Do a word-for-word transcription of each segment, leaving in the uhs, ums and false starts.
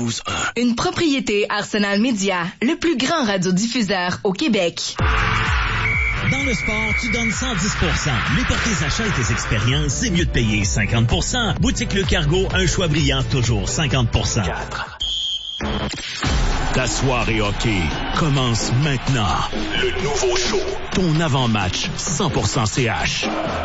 douze un. Une propriété Arsenal Média, le plus grand radiodiffuseur au Québec. Dans le sport, tu donnes cent dix pour cent. Mais pour tes achats et tes expériences, c'est mieux de payer cinquante pour cent. Boutique Le Cargo, un choix brillant, toujours cinquante pour cent. quatre. Ta soirée hockey commence maintenant. Le nouveau show. Ton avant-match cent pour cent C H.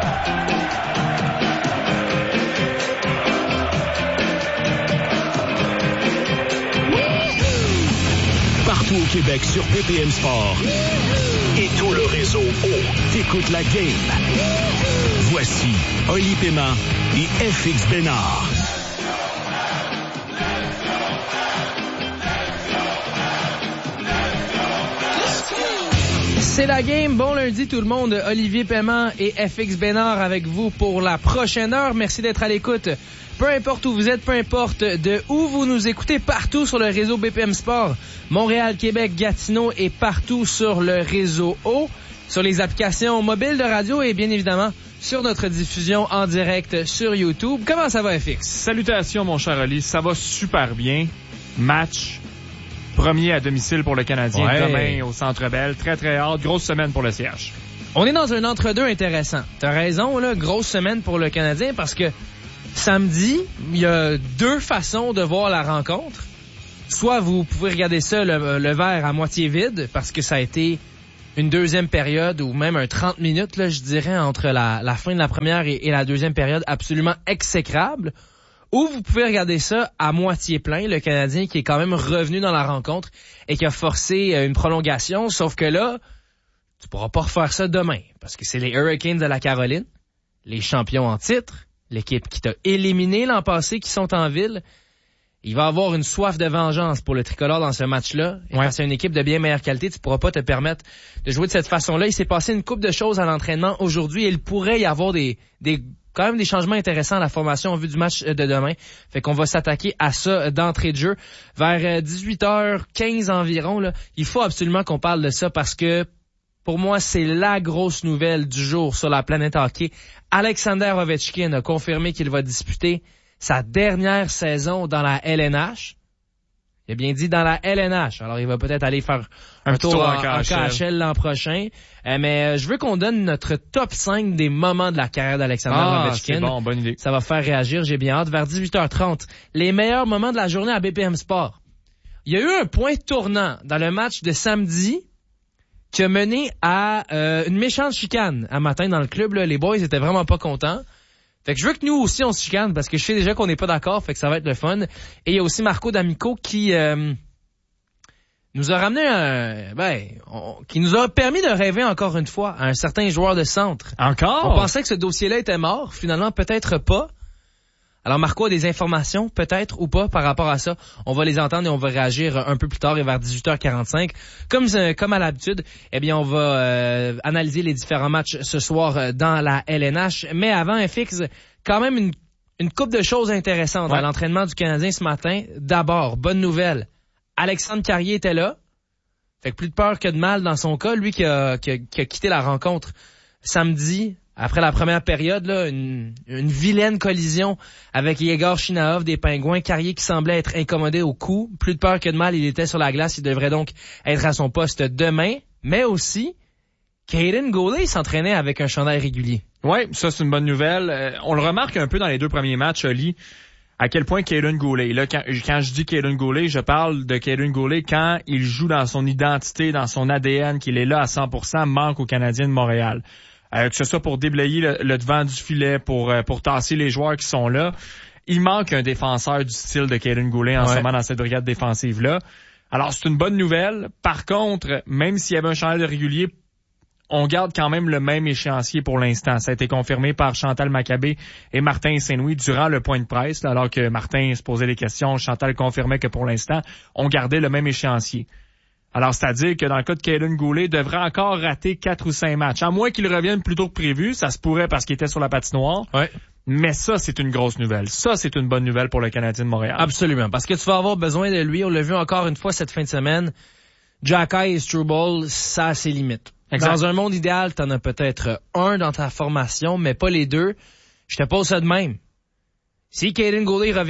Partout au Québec sur B P M Sport et tout le réseau O. T'écoutes la game. Voici Oli Paiement et F X Bénard. C'est la game. Bon lundi tout le monde. Olivier Paiement et F X Bénard avec vous pour la prochaine heure. Merci d'être à l'écoute. Peu importe où vous êtes, peu importe de où vous nous écoutez, partout sur le réseau B P M Sport, Montréal, Québec, Gatineau et partout sur le réseau O, sur les applications mobiles de radio et bien évidemment sur notre diffusion en direct sur YouTube. Comment ça va, F X? Salutations, mon cher Oli. Ça va super bien. Match premier à domicile pour le Canadien ouais. Demain au Centre Bell. Très, très hâte. Grosse semaine pour le C H. On est dans un entre-deux intéressant. T'as raison, là. Grosse semaine pour le Canadien parce que samedi, il y a deux façons de voir la rencontre. Soit vous pouvez regarder ça, le, le verre à moitié vide, parce que ça a été une deuxième période ou même un trente minutes, là, je dirais, entre la, la fin de la première et, et la deuxième période absolument exécrable. Ou vous pouvez regarder ça à moitié plein, le Canadien qui est quand même revenu dans la rencontre et qui a forcé une prolongation, sauf que là, tu pourras pas refaire ça demain, parce que c'est les Hurricanes de la Caroline, les champions en titre, l'équipe qui t'a éliminé l'an passé, qui sont en ville. Il va avoir une soif de vengeance pour le tricolore dans ce match-là. Et ouais. Quand c'est une équipe de bien meilleure qualité, tu pourras pas te permettre de jouer de cette façon-là. Il s'est passé une couple de choses à l'entraînement aujourd'hui et il pourrait y avoir des, des, quand même des changements intéressants à la formation en vue du match de demain. Fait qu'on va s'attaquer à ça d'entrée de jeu. Vers dix-huit heures quinze environ, là, il faut absolument qu'on parle de ça parce que pour moi, c'est la grosse nouvelle du jour sur la planète hockey. Alexander Ovechkin a confirmé qu'il va disputer sa dernière saison dans la L N H. Il a bien dit dans la L N H. Alors, il va peut-être aller faire un, un tour, tour en, en K H L l'an prochain. Euh, mais euh, je veux qu'on donne notre top cinq des moments de la carrière d'Alexander ah, Ovechkin. C'est bon, bonne idée. Ça va faire réagir, j'ai bien hâte. Vers dix-huit heures trente, les meilleurs moments de la journée à B P M Sport. Il y a eu un point tournant dans le match de samedi qui a mené à euh, une méchante chicane un matin dans le club. Là. Les boys étaient vraiment pas contents. Fait que je veux que nous aussi on se chicane parce que je sais déjà qu'on n'est pas d'accord, fait que ça va être le fun. Et il y a aussi Marco D'Amico qui euh, nous a ramené un ben on, qui nous a permis de rêver encore une fois à un certain joueur de centre. Encore? On pensait que ce dossier-là était mort, finalement peut-être pas. Alors Marco a des informations, peut-être ou pas, par rapport à ça. On va les entendre et on va réagir un peu plus tard et vers dix-huit heures quarante-cinq. Comme comme à l'habitude, eh bien on va euh, analyser les différents matchs ce soir dans la L N H. Mais avant, F X, quand même une, une couple de choses intéressantes ouais. à l'entraînement du Canadien ce matin. D'abord, bonne nouvelle, Alexandre Carrier était là. Fait que plus de peur que de mal dans son cas. Lui qui a, qui a, qui a quitté la rencontre samedi. Après la première période, là, une, une vilaine collision avec Yegor Chinaov des Pingouins. Carrier qui semblait être incommodé au cou. Plus de peur que de mal, il était sur la glace. Il devrait donc être à son poste demain. Mais aussi, Kaiden Guhle s'entraînait avec un chandail régulier. Oui, ça c'est une bonne nouvelle. Euh, on le remarque un peu dans les deux premiers matchs, Oli, à quel point Kaiden Guhle, là, quand, quand je dis Kaiden Guhle, je parle de Kaiden Guhle quand il joue dans son identité, dans son A D N, qu'il est là à cent pour cent, manque aux Canadiens de Montréal. Euh, que ce soit pour déblayer le, le devant du filet, pour euh, pour tasser les joueurs qui sont là. Il manque un défenseur du style de Kaiden Guhle en ouais. ce moment dans cette brigade défensive-là. Alors, c'est une bonne nouvelle. Par contre, même s'il y avait un chandail de régulier, on garde quand même le même échéancier pour l'instant. Ça a été confirmé par Chantal Maccabé et Martin Saint-Louis durant le point de presse, là, alors que Martin se posait des questions. Chantal confirmait que pour l'instant, on gardait le même échéancier. Alors, c'est-à-dire que dans le cas de Kaiden Guhle, il devrait encore rater quatre ou cinq matchs. À moins qu'il revienne plus tôt que prévu, ça se pourrait parce qu'il était sur la patinoire. Ouais. Mais ça, c'est une grosse nouvelle. Ça, c'est une bonne nouvelle pour le Canadien de Montréal. Absolument, parce que tu vas avoir besoin de lui. On l'a vu encore une fois cette fin de semaine. Jacky et Struble, ça a ses limites. Exact. Dans un monde idéal, t'en as peut-être un dans ta formation, mais pas les deux. Je te pose ça de même. Si Kaiden Guhle revient, puis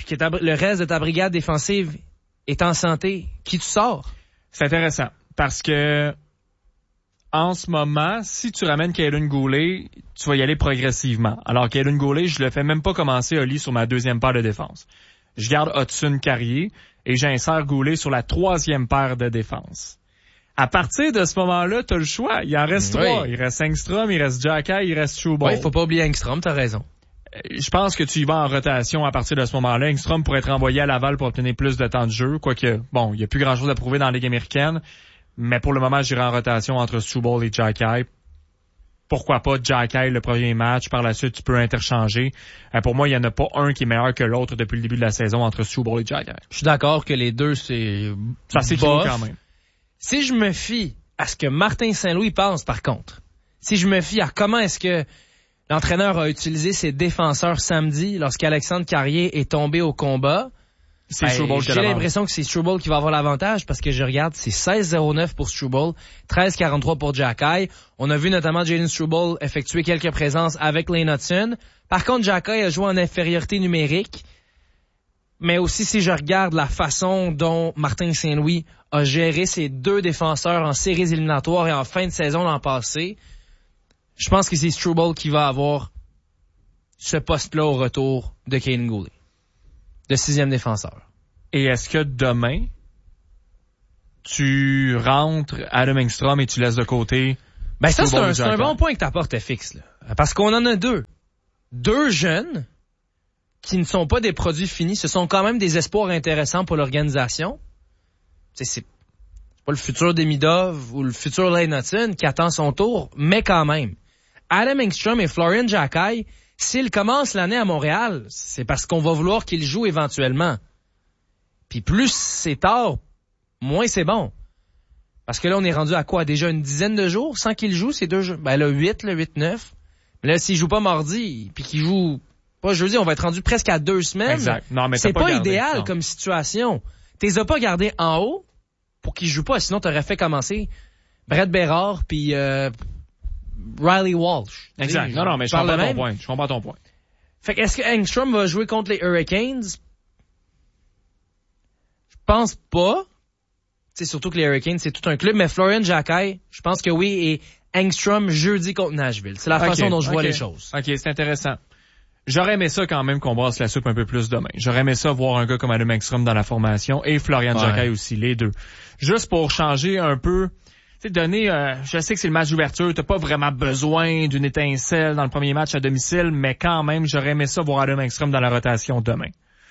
que ta, le reste de ta brigade défensive est en santé, qui tu sors? C'est intéressant parce que en ce moment, si tu ramènes Kaelin Goulet, tu vas y aller progressivement. Alors Kaelin Goulet, je le fais même pas commencer Oli sur ma deuxième paire de défense. Je garde Hudson Carrier et j'insère Goulet sur la troisième paire de défense. À partir de ce moment-là, tu as le choix. Il en reste oui. trois. Il reste Engstrom, il reste Xhekaj, il reste Struble. Oui, faut pas oublier Engstrom, t'as raison. Je pense que tu y vas en rotation à partir de ce moment-là. Engstrom pourrait être envoyé à Laval pour obtenir plus de temps de jeu. Quoique, bon, il n'y a plus grand-chose à prouver dans la Ligue américaine. Mais pour le moment, j'irai en rotation entre Struble et Xhekaj. Pourquoi pas Xhekaj le premier match. Par la suite, tu peux interchanger. Euh, pour moi, il n'y en a pas un qui est meilleur que l'autre depuis le début de la saison entre Struble et Xhekaj. Je suis d'accord que les deux, c'est... Ça s'équivaut quand même. Si je me fie à ce que Martin Saint-Louis pense, par contre, si je me fie à comment est-ce que l'entraîneur a utilisé ses défenseurs samedi lorsqu'Alexandre Carrier est tombé au combat, c'est ben, Struble j'ai l'impression que c'est Struble qui va avoir l'avantage parce que je regarde, c'est seize zéro neuf pour Struble, treize quarante-trois pour Xhekaj. On a vu notamment Jalen Struble effectuer quelques présences avec Lane Hudson. Par contre, Xhekaj a joué en infériorité numérique. Mais aussi, si je regarde la façon dont Martin Saint-Louis a géré ses deux défenseurs en séries éliminatoires et en fin de saison l'an passé, je pense que c'est Struble qui va avoir ce poste-là au retour de Kaelin Goulet, le sixième défenseur. Et est-ce que demain, tu rentres Adam Engstrom et tu laisses de côté... Ben ça, c'est un, c'est un bon point que t'apportes, F X, là. Parce qu'on en a deux. Deux jeunes qui ne sont pas des produits finis, ce sont quand même des espoirs intéressants pour l'organisation. C'est, c'est pas le futur Demidov ou le futur Lane Hudson qui attend son tour, mais quand même. Adam Engstrom et Florian Xhekaj, s'ils commencent l'année à Montréal, c'est parce qu'on va vouloir qu'ils jouent éventuellement. Puis plus c'est tard, moins c'est bon. Parce que là, on est rendu à quoi? Déjà une dizaine de jours sans qu'ils jouent ces deux jeux? Ben là, huit, là, huit, neuf. Mais là, s'ils jouent pas mardi, puis qu'ils jouent pas jeudi, on va être rendu presque à deux semaines. Exact. Non, mais c'est pas, pas gardé, idéal non. comme situation. T'es as pas gardé en haut pour qu'ils jouent pas, sinon t'aurais fait commencer Brett Bérard puis euh, Riley Walsh. Exact. Non, non, mais je comprends ton point. Je comprends ton point. Fait que est-ce que Engstrom va jouer contre les Hurricanes? Je pense pas. C'est surtout que les Hurricanes, c'est tout un club, mais Florian Xhekaj, je pense que oui, et Engstrom jeudi contre Nashville. C'est la okay, façon dont je okay. vois les choses. OK, c'est intéressant. J'aurais aimé ça quand même qu'on brasse la soupe un peu plus demain. J'aurais aimé ça voir un gars comme Adam Engstrom dans la formation et Florian ouais. Xhekaj aussi, les deux. Juste pour changer un peu, tu sais, donner, euh, je sais que c'est le match d'ouverture, t'as pas vraiment besoin d'une étincelle dans le premier match à domicile, mais quand même, j'aurais aimé ça voir Adam Engstrom dans la rotation demain.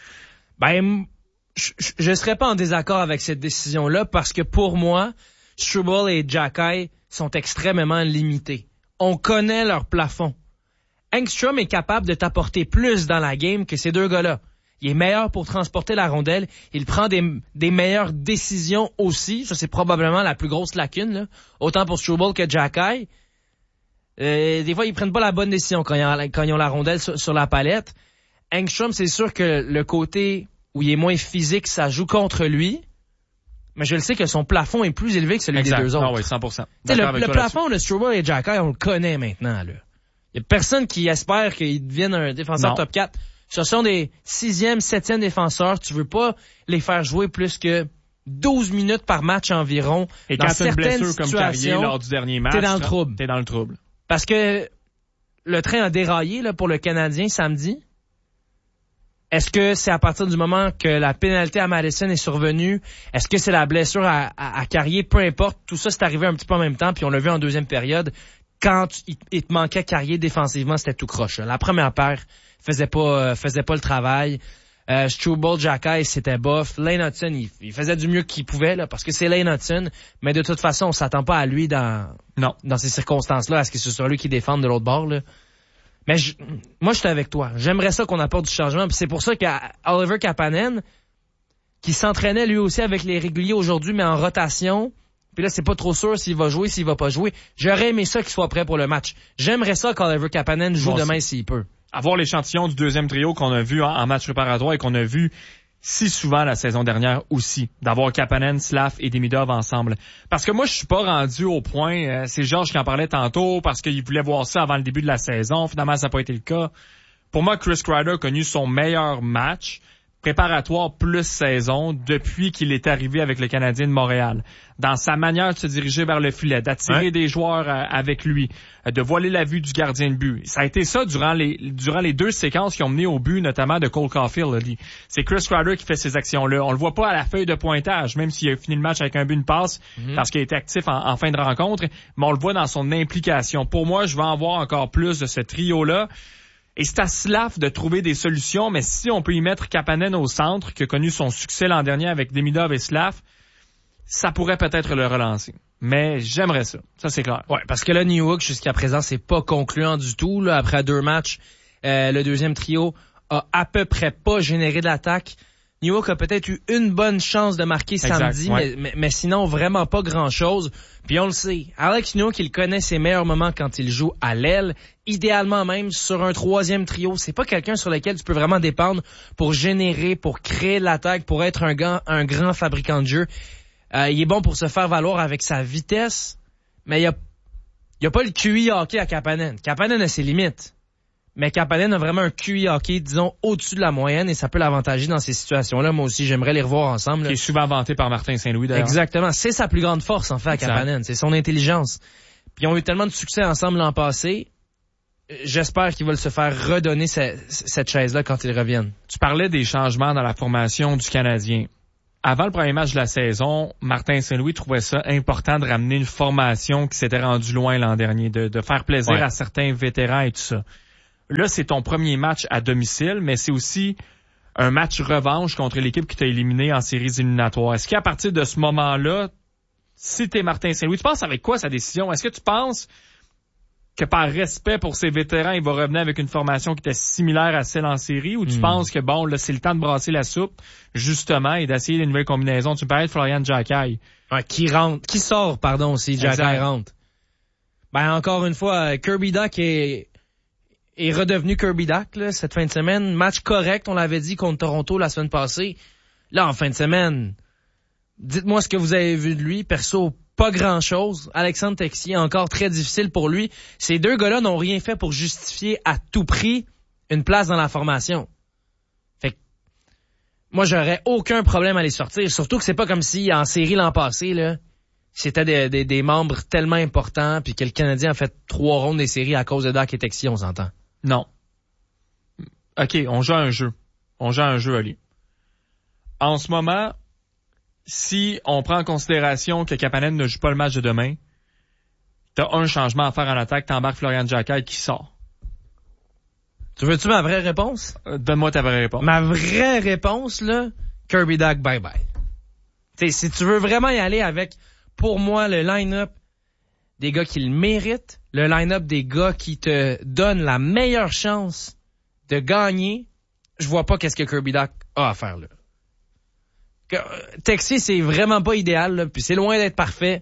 Ben, je, je serais pas en désaccord avec cette décision-là parce que pour moi, Struble et Xhekaj sont extrêmement limités. On connaît leur plafond. Engstrom est capable de t'apporter plus dans la game que ces deux gars-là. Il est meilleur pour transporter la rondelle. Il prend des, des meilleures décisions aussi. Ça, c'est probablement la plus grosse lacune, là. Autant pour Struble que Xhekaj. Euh, des fois, ils prennent pas la bonne décision quand ils ont, quand ils ont la rondelle sur, sur la palette. Engstrom, c'est sûr que le côté où il est moins physique, ça joue contre lui. Mais je le sais que son plafond est plus élevé que celui exact. des deux autres. Non, oui, cent pour cent. Le, le plafond de Struble et Xhekaj, on le connaît maintenant, là. Il y a personne qui espère qu'il devienne un défenseur non. top quatre. Ce sont des sixième, septième défenseurs. Tu veux pas les faire jouer plus que douze minutes par match environ. Et dans quand tu as une blessure situations, comme Carrier lors du dernier match, t'es dans le trouble. T'es dans le trouble. Parce que le train a déraillé là, pour le Canadien samedi. Est-ce que c'est à partir du moment que la pénalité à Madison est survenue? Est-ce que c'est la blessure à, à, à Carrier? Peu importe. Tout ça, c'est arrivé un petit peu en même temps, puis on l'a vu en deuxième période. Quand tu, il, il te manquait Carrier défensivement, c'était tout croche. La première paire faisait pas euh, faisait pas le travail. Euh, Struble, Xhekaj, c'était bof. Lane Hudson, il, il faisait du mieux qu'il pouvait là, parce que c'est Lane Hudson. Mais de toute façon, on s'attend pas à lui dans non. dans ces circonstances-là, à ce que ce soit lui qui défende de l'autre bord. Là. Mais je, moi, je suis avec toi. J'aimerais ça qu'on apporte du changement. Puis c'est pour ça qu'Oliver Kapanen, qui s'entraînait lui aussi avec les réguliers aujourd'hui, mais en rotation. Puis là, c'est pas trop sûr s'il va jouer, s'il va pas jouer. J'aurais aimé ça qu'il soit prêt pour le match. J'aimerais ça qu'Oliver Kapanen joue bon, demain s'il peut. Avoir l'échantillon du deuxième trio qu'on a vu en, en match préparatoire et qu'on a vu si souvent la saison dernière aussi. D'avoir Kapanen, Slav et Demidov ensemble. Parce que moi, je suis pas rendu au point, euh, c'est Georges qui en parlait tantôt, parce qu'il voulait voir ça avant le début de la saison. Finalement, ça n'a pas été le cas. Pour moi, Chris Kreider a connu son meilleur match. préparatoire plus saison depuis qu'il est arrivé avec le Canadien de Montréal. Dans sa manière de se diriger vers le filet, d'attirer ouais. des joueurs euh, avec lui, euh, de voiler la vue du gardien de but. Ça a été ça durant les durant les deux séquences qui ont mené au but, notamment de Cole Caulfield. Là. C'est Chris Kreider qui fait ces actions-là. On le voit pas à la feuille de pointage, même s'il a fini le match avec un but, une passe, mm-hmm. parce qu'il a été actif en, en fin de rencontre, mais on le voit dans son implication. Pour moi, je vais en voir encore plus de ce trio-là. Et c'est à Slav de trouver des solutions, mais si on peut y mettre Kapanen au centre, qui a connu son succès l'an dernier avec Demidov et Slav, ça pourrait peut-être le relancer. Mais j'aimerais ça. Ça, c'est clair. Ouais, parce que là, Newhook, jusqu'à présent, c'est pas concluant du tout. Là, après deux matchs, euh, le deuxième trio a à peu près pas généré de l'attaque. Newhook a peut-être eu une bonne chance de marquer exact, samedi, ouais. mais, mais, mais sinon, vraiment pas grand-chose. Puis on le sait, Alex Newhook, il connaît ses meilleurs moments quand il joue à l'aile. Idéalement même, sur un troisième trio, c'est pas quelqu'un sur lequel tu peux vraiment dépendre pour générer, pour créer de l'attaque, pour être un grand, un grand fabricant de jeu. Euh, il est bon pour se faire valoir avec sa vitesse, mais il y a, il y a pas le Q I hockey à Kapanen. Kapanen a ses limites. Mais Kapanen a vraiment un Q I hockey, disons, au-dessus de la moyenne et ça peut l'avantager dans ces situations-là. Moi aussi, j'aimerais les revoir ensemble. Là. Qui est souvent vanté par Martin Saint-Louis, d'ailleurs. Exactement. C'est sa plus grande force, en fait, à Kapanen. C'est son intelligence. Puis ils ont eu tellement de succès ensemble l'an passé. J'espère qu'ils veulent se faire redonner cette, cette chaise-là quand ils reviennent. Tu parlais des changements dans la formation du Canadien. Avant le premier match de la saison, Martin Saint-Louis trouvait ça important de ramener une formation qui s'était rendue loin l'an dernier, de, de faire plaisir ouais. à certains vétérans et tout ça. Là, c'est ton premier match à domicile, mais c'est aussi un match revanche contre l'équipe qui t'a éliminé en séries éliminatoires. Est-ce qu'à partir de ce moment-là, si t'es Martin Saint-Louis, tu penses avec quoi sa décision? Est-ce que tu penses que par respect pour ses vétérans, il va revenir avec une formation qui était similaire à celle en série, ou tu mmh. penses que bon, là, c'est le temps de brasser la soupe, justement, et d'essayer des nouvelles combinaisons? Tu parlais de Florian Xhekaj. Ouais, qui rentre, qui sort, pardon, si Xhekaj rentre. Ben, encore une fois, Kirby Dach est... est redevenu Kirby Dach là, cette fin de semaine. Match correct, on l'avait dit, contre Toronto la semaine passée. Là, en fin de semaine, dites-moi ce que vous avez vu de lui. Perso, pas grand-chose. Alexandre Texier, encore très difficile pour lui. Ces deux gars-là n'ont rien fait pour justifier à tout prix une place dans la formation. Fait que moi, j'aurais aucun problème à les sortir. Surtout que c'est pas comme si en série l'an passé, là, c'était des, des, des membres tellement importants puis que le Canadien a fait trois rondes des séries à cause de Dach et Texier, on s'entend. Non. OK, on joue à un jeu. On joue à un jeu, Ali. En ce moment, si on prend en considération que Kapanen ne joue pas le match de demain, t'as un changement à faire en attaque, t'embarques Florian Xhekaj qui sort. Tu veux-tu ma vraie réponse? Euh, donne-moi ta vraie réponse. Ma vraie réponse, là, Kirby Dach, bye-bye. T'sais, si tu veux vraiment y aller avec, pour moi, le line-up des gars qui le méritent, le line-up des gars qui te donnent la meilleure chance de gagner, je vois pas qu'est-ce que Kirby Dach a à faire là. Que, euh, Texier, c'est vraiment pas idéal, là, puis c'est loin d'être parfait,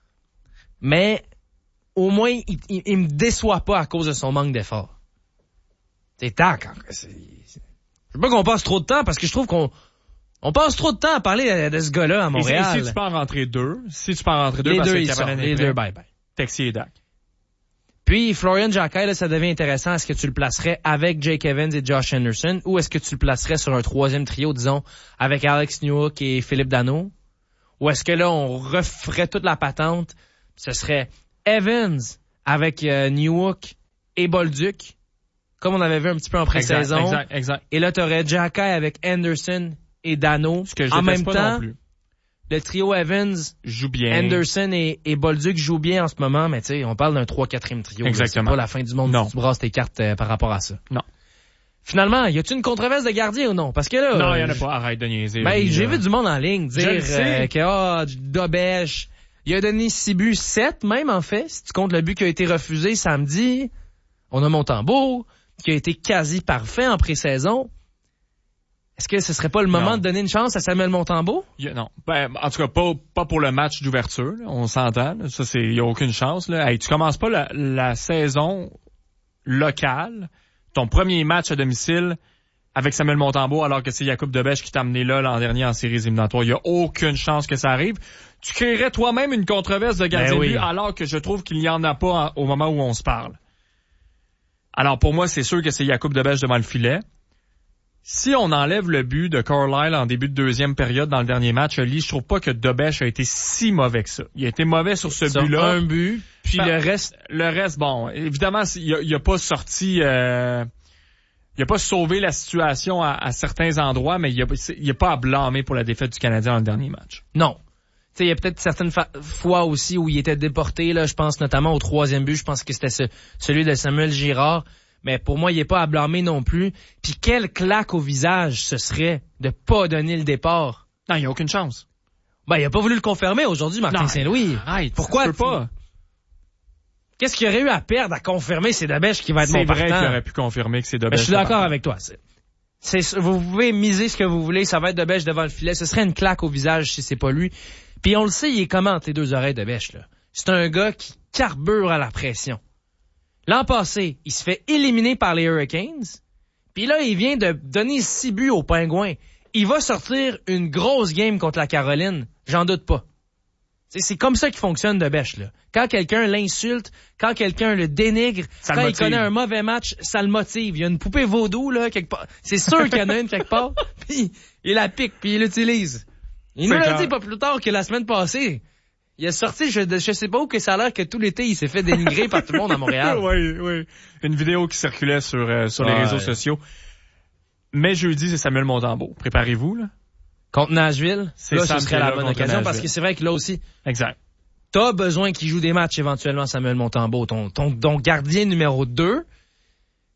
mais au moins, il, il, il me déçoit pas à cause de son manque d'effort. C'est Dach. C'est, c'est... Je veux pas qu'on passe trop de temps, parce que je trouve qu'on on passe trop de temps à parler de, de ce gars-là à Montréal. Et si, si tu peux en rentrer deux, si tu peux en rentrer deux, les parce deux, que ils sont, les deux, bye-bye. Texier et Dach. Puis, Florian Xhekaj, là, ça devient intéressant. Est-ce que tu le placerais avec Jake Evans et Josh Anderson, ou est-ce que tu le placerais sur un troisième trio, disons, avec Alex Newhook et Philippe Danault? Ou est-ce que là, on referait toute la patente? Ce serait Evans avec euh, Newhook et Bolduc, comme on avait vu un petit peu en pré-saison. Exact, exact, exact. Et là, t'aurais Xhekaj avec Anderson et Danault. Ce que je en même pas temps, non plus. Le trio Evans joue bien. Anderson et, et Bolduc jouent bien en ce moment, mais tu sais, on parle d'un trois quatrième trio. Exactement. C'est pas la fin du monde non. si tu brasses tes cartes euh, par rapport à ça. Non. Finalement, y a-t-il une controverse de gardien ou non? Parce que là... Non, il euh, y en a pas. Arrête de niaiser. Ben, lui, j'ai là. vu du monde en ligne dire euh, que, ah, oh, Dobèche, il a donné six buts, sept même, en fait. Si tu comptes le but qui a été refusé samedi, on a Montembeault, qui a été quasi parfait en pré-saison. Est-ce que ce serait pas le moment non. de donner une chance à Samuel Montembeault? A, non. Ben, en tout cas, pas, pas pour le match d'ouverture. Là. On s'entend. Là. Ça, c'est, y a aucune chance. Là. Hey, tu commences pas la, la saison locale, ton premier match à domicile avec Samuel Montembeault, alors que c'est Jakub Dobèche qui t'a amené là l'an dernier en séries éliminatoires. Il y a aucune chance que ça arrive. Tu créerais toi-même une controverse de gardien de ben oui. but, alors que je trouve qu'il n'y en a pas en, au moment où on se parle. Alors, pour moi, c'est sûr que c'est Jakub Dobèche devant le filet. Si on enlève le but de Carlisle en début de deuxième période dans le dernier match, Oli, je trouve pas que Dobèche a été si mauvais que ça. Il a été mauvais sur ce sur but-là. un but, puis Enfin, le reste... Le reste, bon, évidemment, il a, il a pas sorti... Euh, il a pas sauvé la situation à, à certains endroits, mais il a, il a pas à blâmer pour la défaite du Canadien dans le dernier match. Non. Tu sais, il y a peut-être certaines fa- fois aussi où il était déporté, là, je pense notamment au troisième but, je pense que c'était ce, celui de Samuel Girard. Mais pour moi, il n'est pas à blâmer non plus. Puis quelle claque au visage ce serait de pas donner le départ. Non, il n'y a aucune chance. Ben, il a pas voulu le confirmer aujourd'hui, Martin Non, Saint-Louis. Arrête, pourquoi tu peux pas? Qu'est-ce qu'il y aurait eu à perdre à confirmer c'est Dobèche qui va être C'est mon vrai partant? qu'il aurait pu confirmer que c'est Ben, Dobèche. je suis d'accord avec toi. C'est, c'est, vous pouvez miser ce que vous voulez, ça va être Dobèche devant le filet. Ce serait une claque au visage si c'est pas lui. Puis on le sait, il est comment tes deux oreilles Dobèche, là? C'est un gars qui carbure à la pression. L'an passé, il se fait éliminer par les Hurricanes. Puis là, il vient de donner six buts aux Pingouins. Il va sortir une grosse game contre la Caroline. J'en doute pas. T'sais, c'est comme ça qu'il fonctionne Dobèche, là. Quand quelqu'un l'insulte, quand quelqu'un le dénigre, Ça quand le il connaît un mauvais match, ça le motive. Il y a une poupée vaudou, là, quelque part. C'est sûr qu'il y en a une quelque part. Puis il la pique, puis il l'utilise. Il C'est nous l'a clair. dit pas plus tard que la semaine passée. Il a sorti, je, je sais pas où, que ça a l'air que tout l'été, il s'est fait dénigrer par tout le monde à Montréal. oui, oui. Une vidéo qui circulait sur, euh, sur les Ouais. réseaux sociaux. Mais jeudi, c'est Samuel Montembeault. Préparez-vous, là. Contre Nashville, C'est là, Sam ce serait la Taylor bonne contre occasion Nashville. parce que c'est vrai que là aussi, Exact. t'as besoin qu'il joue des matchs éventuellement, Samuel Montembeault, ton, ton, ton gardien numéro deux.